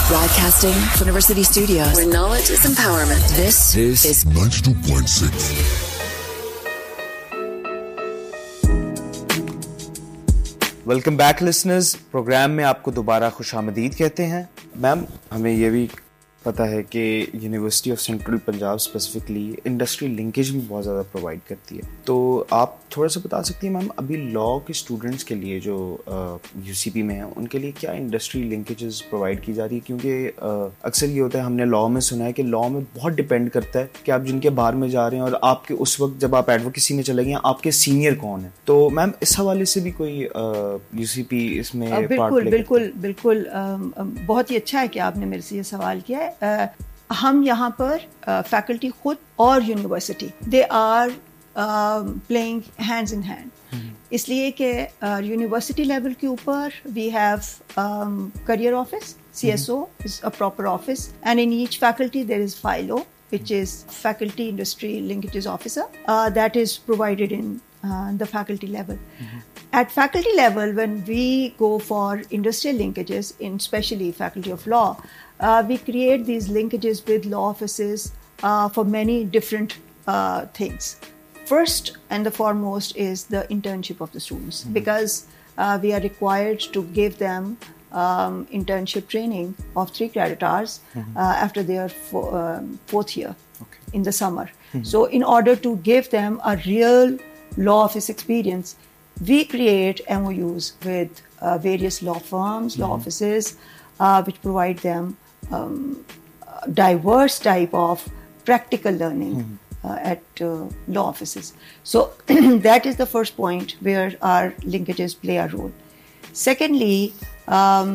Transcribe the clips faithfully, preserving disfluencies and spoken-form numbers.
Broadcasting from University Studios, where knowledge is empowerment. This, this is ninety-two point six. Welcome back listeners. Programme میں آپ کو دوبارہ خوش آمدید کہتے ہیں. میم, ہمیں یہ بھی پتہ ہے کہ university of central Punjab specifically industry linkage بھی بہت زیادہ پرووائڈ کرتی ہے, تو آپ تھوڑا سا بتا سکتی ہیں میم ابھی لاء کے اسٹوڈنٹس کے لیے جو یو سی پی میں ہیں ان کے لیے کیا انڈسٹری لنکیجز پرووائڈ کی جا رہی ہے؟ کیونکہ اکثر یہ ہوتا ہے, ہم نے لاء میں سنا ہے کہ لاء میں بہت ڈپینڈ کرتا ہے کہ آپ جن کے بار میں جا رہے ہیں اور آپ کے اس وقت جب آپ ایڈوکیسی میں چلے گئے آپ کے سینئر کون ہیں. تو میم اس حوالے سے بھی کوئی یو سی پی اس میں بالکل بالکل بالکل بہت ہی اچھا ہے کہ آپ نے میرے سے یہ سوال کیا ہے. ہم یہاں پر فیکلٹی خود اور university they are playing hands in hand, اس لیے کہ یونیورسٹی لیول کے اوپر we have career office, C S O is a proper office, and in H faculty there is فائلو which is faculty industry linkages officer uh, that is provided in uh, the faculty level. Mm-hmm. At faculty level, when we go for industrial linkages, in especially faculty of law, uh, we create these linkages with law offices uh, for many different uh, things. First and the foremost is the internship of the students, mm-hmm. because uh, we are required to give them Um, internship training of three credit hours mm-hmm. uh, after their fo- um, fourth year okay. in the summer. Mm-hmm. So in order to give them a real law office experience, we create M O Us with uh, various law firms, mm-hmm. law offices, uh, which provide them um, diverse type of practical learning mm-hmm. uh, at uh, law offices. So that is the first point where our linkages play a role. Secondly, Um,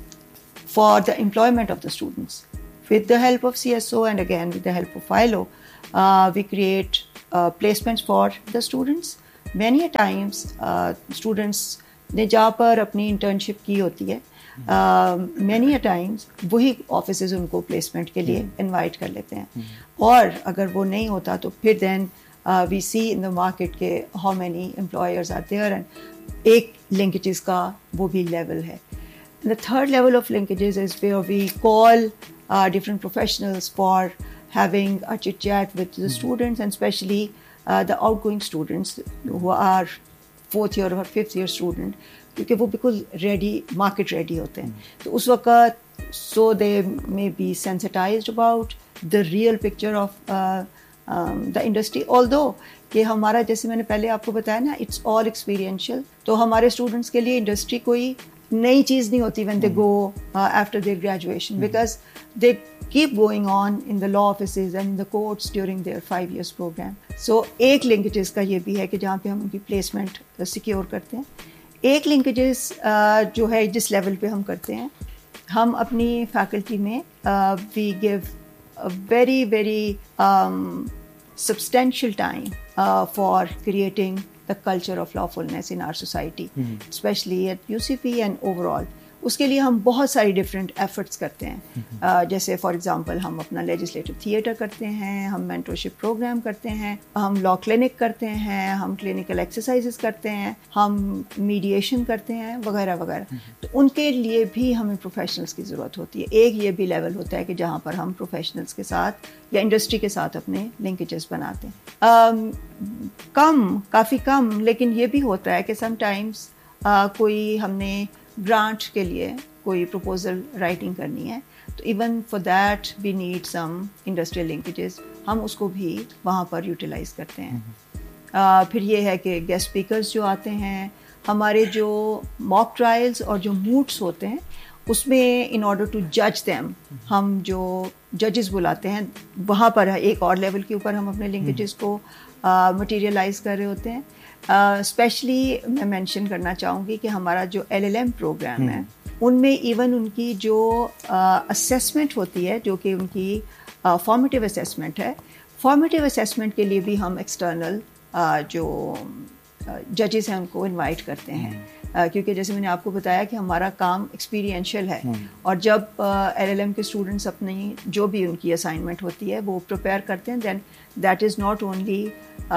for the employment of the students, with the help of C S O and again with the help of Philo, uh, we create uh, placements for the students. Many a times uh, students نے جہاں پر اپنی internship کی ہوتی ہے, many a Times وہی offices ان کو placement کے لیے انوائٹ کر لیتے ہیں, اور اگر وہ نہیں ہوتا تو پھر دین وی سی ان دا مارکیٹ کے how many employers are their, and ایک لنکیجز کا وہ بھی لیول ہے. The third level of linkages is where we call uh, different professionals for having a chit chat with the students, and especially uh, the outgoing students who are fourth year or fifth year student, کیونکہ وہ بالکل ready market ready ہوتے ہیں. تو اس وقت so they may be sensitized about the real picture of uh, um, the industry, although کہ ہمارا جیسے میں نے پہلے آپ کو بتایا نا, it's all experiential. تو ہمارے اسٹوڈنٹس کے لیے انڈسٹری کوئی نئی چیز نہیں ہوتی when they go uh, after their graduation, because they keep going on in the law offices and in the courts during their five years program. So ایک linkages کا یہ بھی ہے کہ جہاں پہ ہم ان کی placement secure کرتے ہیں. ایک linkages uh, جو ہے جس لیول پہ ہم کرتے ہیں, ہم اپنی faculty میں uh, we give a very very um, substantial time uh, for creating the culture of lawfulness in our society, mm-hmm. especially at U C P and overall. اس کے لیے ہم بہت ساری ڈفرینٹ ایفرٹس کرتے ہیں, mm-hmm. uh, جیسے for example ہم اپنا لیجسلیٹو تھیٹر کرتے ہیں, ہم مینٹورشپ پروگرام کرتے ہیں, ہم لا کلینک کرتے ہیں, ہم کلینکل ایکسرسائزز کرتے ہیں, ہم میڈیشن کرتے ہیں, وغیرہ وغیرہ. mm-hmm. تو ان کے لیے بھی ہمیں پروفیشنلس کی ضرورت ہوتی ہے. ایک یہ بھی لیول ہوتا ہے کہ جہاں پر ہم پروفیشنلس کے ساتھ یا انڈسٹری کے ساتھ اپنے لنکیجز بناتے ہیں. um, کم کافی کم, لیکن یہ بھی ہوتا ہے کہ سم ٹائمس uh, کوئی ہم نے گرانٹ کے لیے کوئی پروپوزل رائٹنگ کرنی ہے, تو even for that we need some industrial linkages, ہم اس کو بھی وہاں پر یوٹیلائز کرتے ہیں. uh, پھر یہ ہے کہ گیسٹ اسپیکرز جو آتے ہیں, ہمارے جو موک ٹرائلز اور جو موڈس ہوتے ہیں اس میں ان آرڈر ٹو جج دیم, ہم جو ججز بلاتے ہیں وہاں پر ایک اور لیول کے اوپر ہم اپنے لنکیجز کو مٹیریلائز کر رہے ہوتے ہیں. اسپیشلی uh, میں مینشن کرنا چاہوں گی کہ ہمارا جو ایل ایل ایم پروگرام ہے ان میں ایون ان کی جو اسیسمنٹ uh, ہوتی ہے, جو کہ ان کی فارمیٹیو اسیسمنٹ ہے, فارمیٹیو اسیسمنٹ کے لیے بھی ہم ایکسٹرنل uh, جو ججز ہیں ان کو انوائٹ کرتے ہیں, uh, کیونکہ جیسے میں نے آپ کو بتایا کہ ہمارا کام ایکسپیرینشیل ہے, اور جب ایل ایل ایم کے اسٹوڈنٹس اپنی جو بھی ان کی اسائنمنٹ ہوتی ہے وہ پریپیئر کرتے ہیں, دین that is not only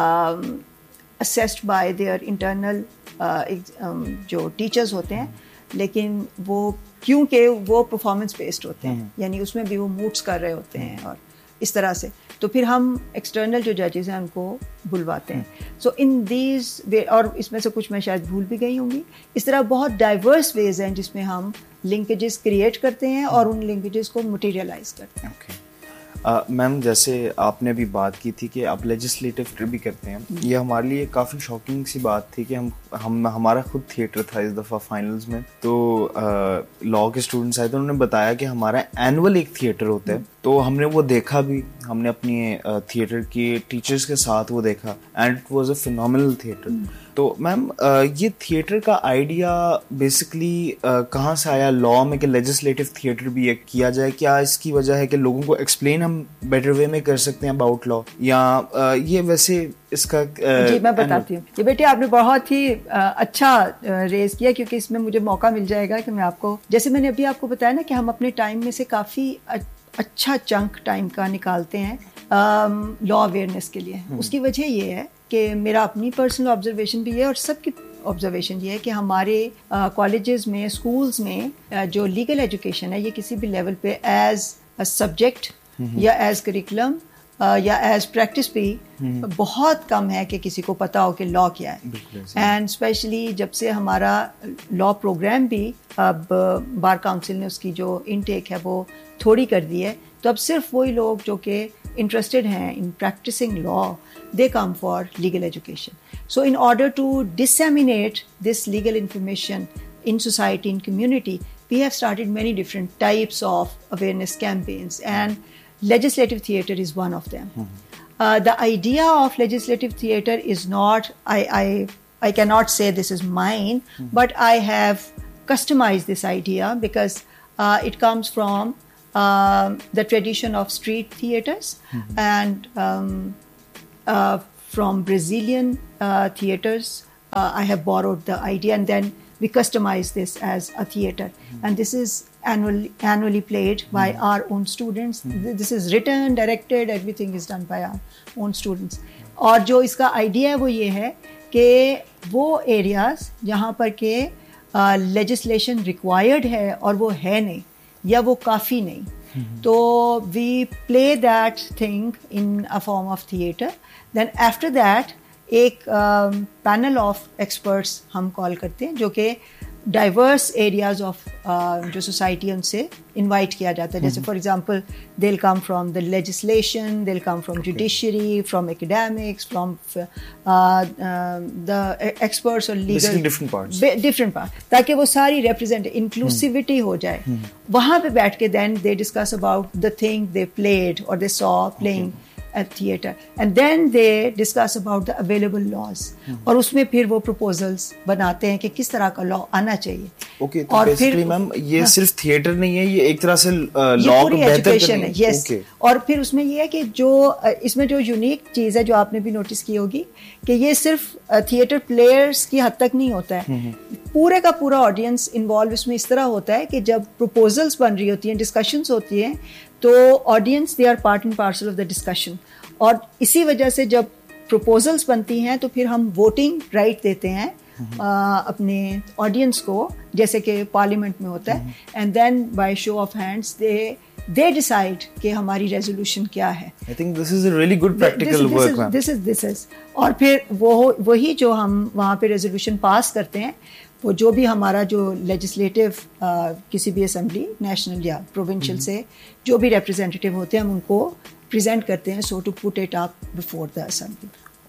assessed by their internal uh, um, جو ٹیچرز ہوتے ہیں, لیکن وہ کیونکہ وہ پرفارمنس بیسڈ ہوتے ہیں, یعنی اس میں بھی وہ موڈس کر رہے ہوتے ہیں اور اس طرح سے, تو پھر ہم ایکسٹرنل جو ججز ہیں ان کو بلواتے ہیں. سو ان دیز وے, اور اس میں سے کچھ میں شاید بھول بھی گئی ہوں گی, اس طرح بہت ڈائیورس ویز ہیں جس میں ہم لنکیجز کریٹ کرتے ہیں اور ان لنکیجز کو مٹیریلائز کرتے ہیں. okay. میم uh, جیسے آپ نے ابھی بات کی تھی کہ آپ لیجسلیٹو بھی کرتے ہیں, یہ ہمارے لیے کافی شاکنگ سی بات تھی کہ ہم ہم ہمارا خود تھیٹر تھا اس دفعہ فائنلز میں, تو لاء کے اسٹوڈنٹس آئے تھے, انہوں نے بتایا کہ ہمارا اینول ایک تھیٹر ہوتا ہے, تو ہم نے وہ دیکھا بھی, ہم نے اپنی تھیٹر کے ٹیچرز کے ساتھ وہ دیکھا and it was a phenomenal theatre. تو میم یہ تھیٹر کا آئیڈیا بیسکلی کہاں سے آیا لاء میں کہ لیجسلیٹو تھیٹر بھی ایک کیا جائے؟ کیا اس کی وجہ ہے کہ لوگوں کو ایکسپلین ہم بیٹر وے میں کر سکتے ہیں اباؤٹ لاء, یا یہ ویسے اس کا؟ جی میں بتاتی ہوں. یہ بیٹے آپ نے بہت ہی اچھا ریز کیا, کیونکہ اس میں مجھے موقع مل جائے گا کہ میں آپ کو, جیسے میں نے ابھی آپ کو بتایا نا کہ ہم اپنے ٹائم میں سے کافی اچھا چنک ٹائم کا نکالتے ہیں لاء اویئرنیس کے لیے. اس کی وجہ یہ ہے کہ میرا اپنی پرسنل آبزرویشن بھی ہے اور سب کی آبزرویشن یہ ہے کہ ہمارے کالجز میں, اسکولز میں جو لیگل ایجوکیشن ہے یہ کسی بھی لیول پہ ایز اے سبجیکٹ یا ایز کریکولم یا ایز پریکٹس بھی بہت کم ہے کہ کسی کو پتا ہو کہ لاء کیا ہے. اینڈ اسپیشلی جب سے ہمارا لاء پروگرام بھی اب بار کاؤنسل نے اس کی جو انٹیک ہے وہ تھوڑی کر دی ہے, تو اب صرف وہی لوگ جو کہ interested ہیں in practicing law, they come for legal education. So in order to disseminate this legal information in society, in community, we have started many different types of awareness campaigns, and legislative theatre is one of them. Mm-hmm. Uh, the idea of legislative theatre is not, I, I, I cannot say this is mine, mm-hmm. but I have customized this idea because uh, it comes from Uh, the tradition of street theatres, mm-hmm. and um, uh, from Brazilian uh, theatres uh, I have borrowed the idea, and then we customize this as a theatre, mm-hmm. and this is annually, annually played by mm-hmm. our own students. Mm-hmm. This is written, directed, everything is done by our own students. اور جو اس کا idea ہے وہ یہ ہے کہ وہ areas جہاں پر کہ لیجسلیشن ریکوائرڈ ہے اور وہ ہے نہیں یا وہ کافی نہیں, تو وی play that thing in a form of theatre. Then after that ایک پینل آف ایکسپرٹس ہم کال کرتے ہیں جو کہ ڈائیورس ایریاز آف جو سوسائٹی ان سے انوائٹ کیا جاتا ہے. جیسے for example they will come from the legislation, they will come from judiciary, from academics, from the experts اور لیگل ڈفرینٹ پارٹ, تاکہ وہ ساری ریپرزینٹ انکلوسیوٹی ہو جائے. وہاں پہ بیٹھ کے دین they discuss about the thing they played اور دے سا playing at theatre, and then they discuss about the available laws, اور اس میں پھر وہ proposals بناتے ہیں کہ کس طرح کا law آنا چاہیے. اوکے, تو بیسیکلی میم یہ صرف تھیٹر نہیں ہے, یہ ایک طرح سے لاء کو بہتر کرنے ہے. یس, اور پھر اس میں یہ ہے کہ جو اس میں جو یونیک چیز ہے جو آپ نے بھی نوٹس کی ہوگی کہ یہ صرف تھیٹر پلیئرس کی حد تک نہیں ہوتا ہے, پورے کا پورا آڈینس انوالو اس میں اس طرح ہوتا ہے کہ جب پروپوزلس بن رہی ہوتی ہیں, ڈسکشنس ہوتی ہیں, تو audience they are part and parcel of the discussion. اور اسی وجہ سے جب پروپوزلس بنتی ہیں تو پھر ہم ووٹنگ رائٹ دیتے ہیں اپنے آڈینس کو, جیسے کہ پارلیمنٹ میں ہوتا ہے, and then by show of hands they they decide کہ ہماری ریزولوشن کیا ہے. I think this is a really good practical work, ma'am. This is this is اور پھر وہ وہی جو ہم وہاں پہ ریزولوشن پاس کرتے ہیں, وہ جو بھی ہمارا جو لیجسلیٹو کسی بھی اسمبلی نیشنل یا پروونشل سے جو بھی ریپرزینٹیو ہوتے ہیں ہم ان کو پریزنٹ کرتے ہیں, سو to put it up before the assembly.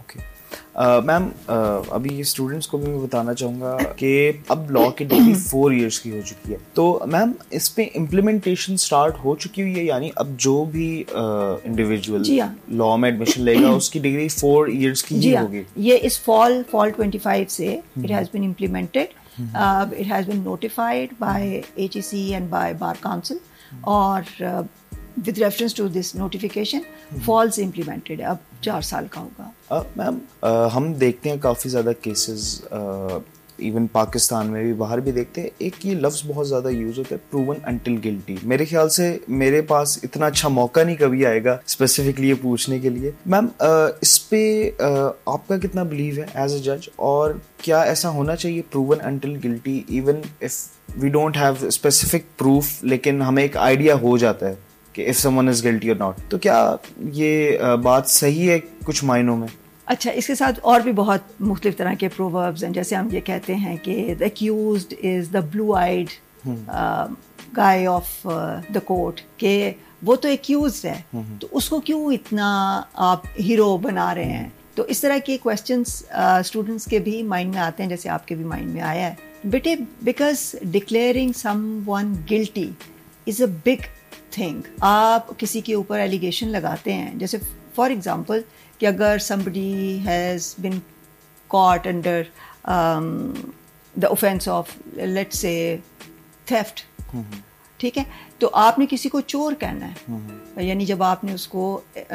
میم ابھی اسٹوڈنٹس کو بھی میں بتانا چاہوں گا کہ اب لاء کی ڈگری فور ایئرس کی ہو چکی ہے, تو میم اس پہ امپلیمنٹیشن اسٹارٹ ہو چکی ہوئی ہے, یعنی اب جو بھی انڈیویجول لاء میں ایڈمیشن لے گا اس کی ڈگری فور ایئرس کی ہی ہوگی. یہ اس فال فال ٹوینٹی فائیو سے it has been implemented, it has been notified by H E C and by bar council, اور with reference to this notification falls implemented اب چار سال کا ہوگا. میم ہم دیکھتے ہیں کافی زیادہ کیسز, ایون پاکستان میں بھی باہر بھی دیکھتے ہیں, ایک یہ لفظ بہت زیادہ یوز ہوتا ہے پروون انٹل گلٹی. میرے خیال سے میرے پاس اتنا اچھا موقع نہیں کبھی آئے گا اسپیسیفکلی یہ پوچھنے کے لیے. میم اس پہ آپ کا کتنا بلیو ہے ایز اے جج, اور کیا ایسا ہونا چاہیے proven until guilty even if we don't have specific proof, لیکن ہمیں ایک آئیڈیا ہو جاتا ہے کہ if someone is guilty or not. تو کیا یہ بات صحیح ہے کچھ معنوں میں؟ اچھا, اس کے ساتھ اور بھی بہت مختلف طرح کے پرووربز ہیں, جیسے ہم یہ کہتے ہیں کہ the accused is the blue-eyed uh, guy of uh, the court, کہ وہ تو accused ہے تو اس کو کیوں اتنا آپ ہیرو بنا رہے ہیں. تو اس طرح کے کویسچنس اسٹوڈنٹس کے بھی مائنڈ میں آتے ہیں, جیسے آپ کے بھی مائنڈ میں آیا ہے بیٹے, because declaring some one guilty is a big thing. آپ کسی کے اوپر ایلیگیشن لگاتے ہیں, جیسے فار ایگزامپل کہ اگر somebody has been caught under um, the offense of let's say theft, ٹھیک ہے, تو آپ نے کسی کو چور کہنا ہے, یعنی جب آپ نے اس کو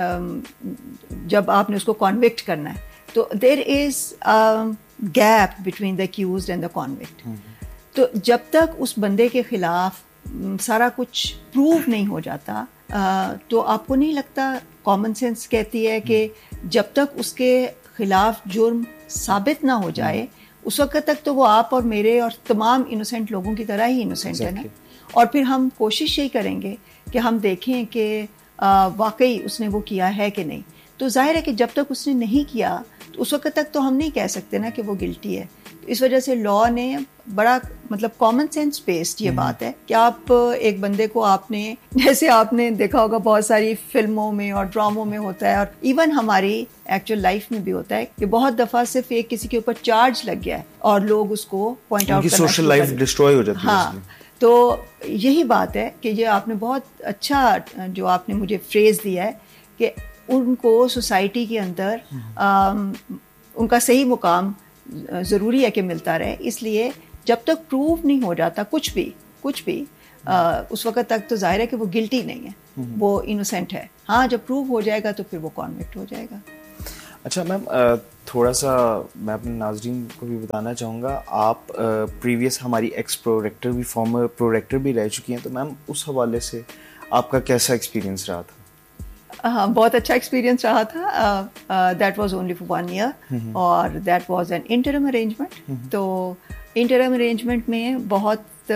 جب آپ نے اس کو convict کرنا ہے, تو there is a gap between the accused and the convict. تو جب تک اس بندے کے خلاف سارا کچھ پروو نہیں ہو جاتا, تو آپ کو نہیں لگتا, کامن سینس کہتی ہے کہ جب تک اس کے خلاف جرم ثابت نہ ہو جائے اس وقت تک تو وہ آپ اور میرے اور تمام انوسینٹ لوگوں کی طرح ہی انوسینٹ ہے نا. اور پھر ہم کوشش یہی کریں گے کہ ہم دیکھیں کہ واقعی اس نے وہ کیا ہے کہ نہیں. تو ظاہر ہے کہ جب تک اس نے نہیں کیا تو اس وقت تک تو ہم نہیں کہہ سکتے نا کہ وہ گلٹی ہے. اس وجہ سے لا نے بڑا مطلب کامن سینس بیسڈ یہ بات ہے کہ آپ ایک بندے کو آپ نے, جیسے آپ نے دیکھا ہوگا بہت ساری فلموں میں اور ڈراموں میں ہوتا ہے, اور ایون ہماری ایکچوئل لائف میں بھی ہوتا ہے کہ بہت دفعہ صرف ایک کسی کے اوپر چارج لگ گیا ہے اور لوگ اس کو پوائنٹ آؤٹ کرنا, سوشل لائف ڈسٹروائے ہو جاتی ہے. ہاں, تو یہی بات ہے کہ یہ آپ نے بہت اچھا جو آپ نے مجھے فریز دیا ہے کہ ان کو سوسائٹی کے اندر ان کا صحیح مقام ضروری ہے کہ ملتا رہے. اس لیے جب تک پروو نہیں ہو جاتا کچھ بھی کچھ بھی اس وقت تک تو ظاہر ہے کہ وہ گلٹی نہیں ہے, وہ انوسینٹ ہے. ہاں, جب پروو ہو جائے گا تو پھر وہ کانوکٹ ہو جائے گا. اچھا میم, تھوڑا سا میں اپنے ناظرین کو بھی بتانا چاہوں گا, آپ پریویس ہماری ایکس پروریکٹر بھی فارمر پروریکٹر بھی رہ چکی ہیں, تو میم اس حوالے سے آپ کا کیسا ایکسپیرینس رہا تھا؟ ہاں, بہت اچھا ایکسپیرینس رہا تھا. That was only for one year اور that was an interim arrangement. تو انٹرم ارینجمنٹ میں بہت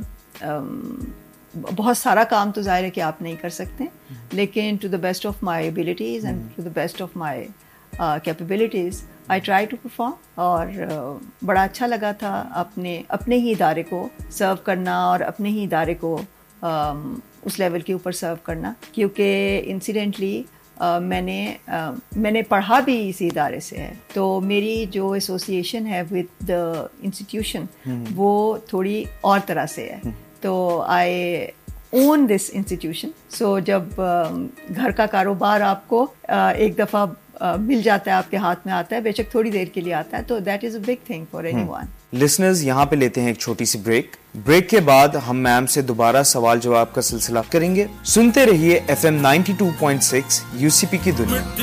بہت سارا کام تو ظاہر ہے کہ آپ نہیں کر سکتے, لیکن to the best of my abilities and to the best of my capabilities I try to perform. اور بڑا اچھا لگا تھا اپنے اپنے ہی ادارے کو سرو کرنا اور اپنے ہی ادارے کو اس لیول کے اوپر سرو کرنا, کیونکہ انسیڈنٹلی میں نے میں نے پڑھا بھی اسی ادارے سے ہے. تو میری جو ایسوسیشن ہے ود دا انسٹیٹیوشن وہ تھوڑی اور طرح سے ہے. تو آئی اون دس انسٹیٹیوشن. سو جب گھر کا کاروبار آپ کو ایک دفعہ مل جاتا ہے, آپ کے ہاتھ میں آتا ہے, بے شک تھوڑی دیر کے لیے آتا ہے, تو that is a big thing for any one. Listeners, یہاں پہ لیتے ہیں ایک چھوٹی سی بریک. بریک کے بعد ہم میم سے دوبارہ سوال جواب کا سلسلہ کریں گے. سنتے رہیے F M ninety two point six you سی پی کی دنیا.